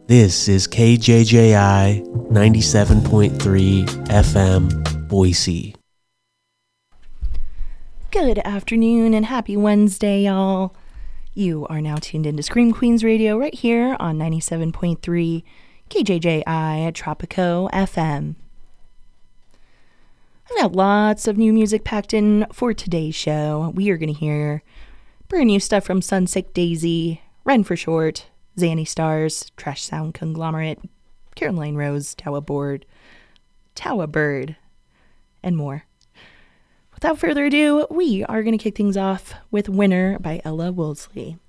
This is KJJI 97.3 FM, Boise. Good afternoon and happy Wednesday, y'all. You are now tuned into Scream Queens Radio right here on 97.3 KJJI at Tropico FM. I've got lots of new music packed in for today's show. We are going to hear brand new stuff from Sunset Daisy, Ren for Short, Zanny Stars, Trash Sound Conglomerate, Caroline Rose, Tower Bird, and more. Without further ado, we are going to kick things off with Winner by Ella Woolsey.